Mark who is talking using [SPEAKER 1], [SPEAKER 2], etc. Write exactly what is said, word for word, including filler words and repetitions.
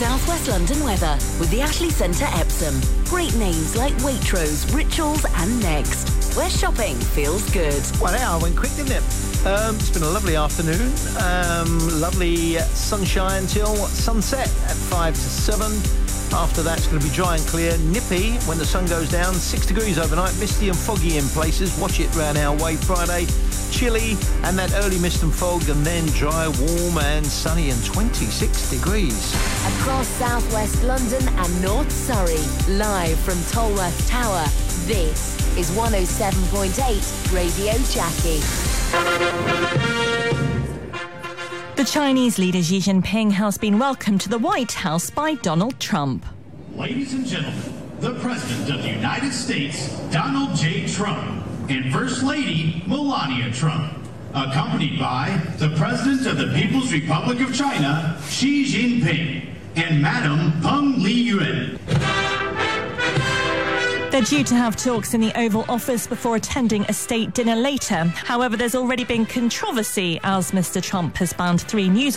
[SPEAKER 1] Southwest London weather with the Ashley Centre Epsom. Great names like Waitrose, Rituals and Next, where shopping feels good.
[SPEAKER 2] One hour went quick, didn't it? Um, it's been a lovely afternoon. Um, lovely sunshine till sunset at five to seven. After that, it's going to be dry and clear. Nippy when the sun goes down. Six degrees overnight. Misty and foggy in places. Watch it round our way Friday. Chilly and that early mist and fog, and then dry, warm and sunny and twenty-six degrees.
[SPEAKER 1] Across southwest London and North Surrey, live from Tolworth Tower, this is one oh seven point eight Radio Jackie.
[SPEAKER 3] The Chinese leader Xi Jinping has been welcomed to the White House by Donald Trump.
[SPEAKER 4] Ladies and gentlemen, the President of the United States, Donald J. Trump, and First Lady Melania Trump, accompanied by the President of the People's Republic of China, Xi Jinping, and Madam Peng Liyuan.
[SPEAKER 3] They're due to have talks in the Oval Office before attending a state dinner later. However, there's already been controversy as Mister Trump has banned three news